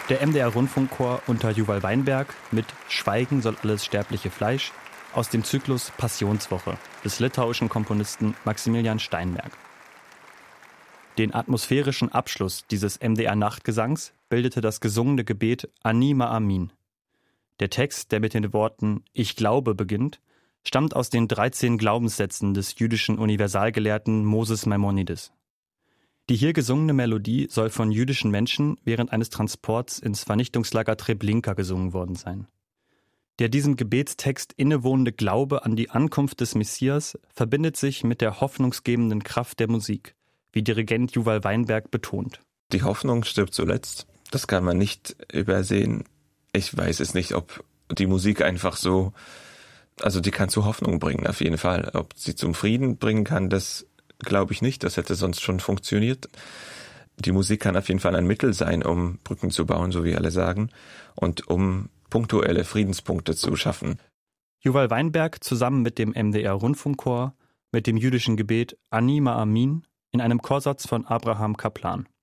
Der MDR-Rundfunkchor unter Juval Weinberg mit Schweigen soll alles sterbliche Fleisch aus dem Zyklus Passionswoche des litauischen Komponisten Maximilian Steinberg. Den atmosphärischen Abschluss dieses MDR-Nachtgesangs bildete das gesungene Gebet Ani Ma'amin. Der Text, der mit den Worten »Ich glaube« beginnt, stammt aus den 13 Glaubenssätzen des jüdischen Universalgelehrten Moses Maimonides. Die hier gesungene Melodie soll von jüdischen Menschen während eines Transports ins Vernichtungslager Treblinka gesungen worden sein. Der diesem Gebetstext innewohnende Glaube an die Ankunft des Messias verbindet sich mit der hoffnungsgebenden Kraft der Musik, wie Dirigent Juval Weinberg betont. Die Hoffnung stirbt zuletzt. Das kann man nicht übersehen. Ich weiß es nicht, ob die Musik einfach so, also die kann zu Hoffnung bringen, auf jeden Fall. Ob sie zum Frieden bringen kann, das glaube ich nicht. Das hätte sonst schon funktioniert. Die Musik kann auf jeden Fall ein Mittel sein, um Brücken zu bauen, so wie alle sagen, und um punktuelle Friedenspunkte zu schaffen. Juval Weinberg zusammen mit dem MDR-Rundfunkchor mit dem jüdischen Gebet Ani Ma'amin in einem Chorsatz von Abraham Kaplan.